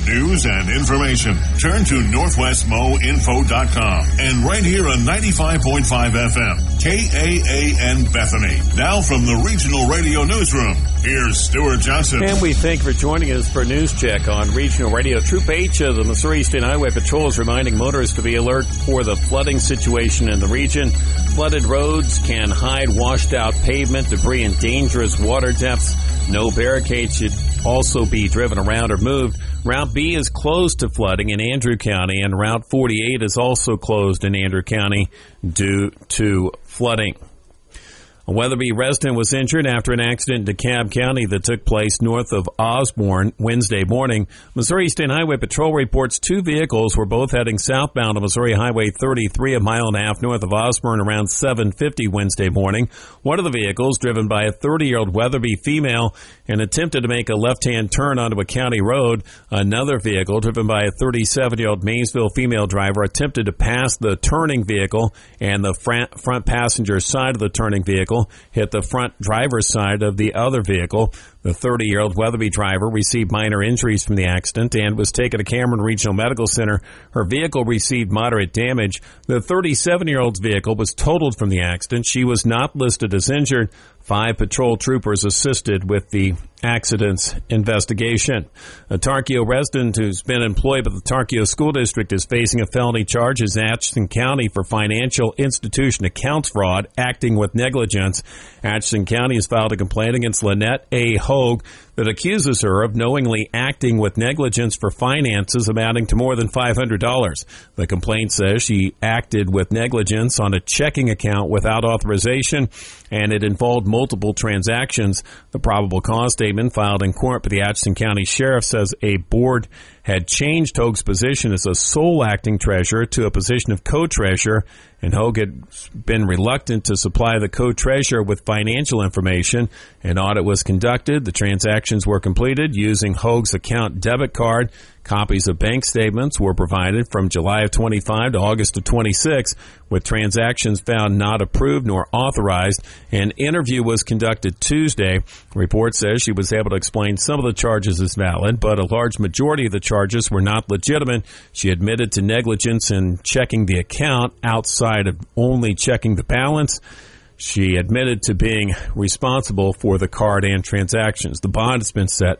news and information. Turn to NorthwestMoInfo.com and right here on 95.5 FM, KAAN Bethany. Now from the Regional Radio Newsroom, here's Stuart Johnson. And we thank you for joining us for News Check on Regional Radio. Troop H of the Missouri State Highway Patrol is reminding motorists to be alert for the flooding situation in the region. Flooded roads can hide washed out pavement, debris, and dangerous water depths. No barricades should also be driven around or moved. Route B is closed to flooding in Andrew County, and Route 48 is also closed in Andrew County due to flooding. A Weatherby resident was injured after an accident in DeKalb County that took place north of Osborne Wednesday morning. Missouri State Highway Patrol reports two vehicles were both heading southbound on Missouri Highway 33, a mile and a half north of Osborne, around 7:50 Wednesday morning. One of the vehicles, driven by a 30-year-old Weatherby female, and attempted to make a left-hand turn onto a county road. Another vehicle, driven by a 37-year-old Maysville female driver, attempted to pass the turning vehicle, and the front passenger side of the turning vehicle hit the front driver's side of the other vehicle. The 30-year-old Weatherby driver received minor injuries from the accident and was taken to Cameron Regional Medical Center. Her vehicle received moderate damage. The 37-year-old's vehicle was totaled from the accident. She was not listed as injured. 5 patrol troopers assisted with the accident's investigation. A Tarkio resident who's been employed by the Tarkio School District is facing a felony charge in Atchison County for financial institution accounts fraud, acting with negligence. Atchison County has filed a complaint against Lynette A. Hogue that accuses her of knowingly acting with negligence for finances amounting to more than $500. The complaint says she acted with negligence on a checking account without authorization, and it involved multiple transactions. The probable cause statement filed in court by the Atchison County Sheriff says a board had changed Hogue's position as a sole acting treasurer to a position of co-treasurer, and Hogue had been reluctant to supply the co-treasurer with financial information. An audit was conducted. The transactions were completed using Hogue's account debit card. Copies of bank statements were provided from July of 25 to August of 26, with transactions found not approved nor authorized. An interview was conducted Tuesday. The report says she was able to explain some of the charges as valid, but a large majority of the charges were not legitimate. She admitted to negligence in checking the account outside of only checking the balance. She admitted to being responsible for the card and transactions. The bond has been set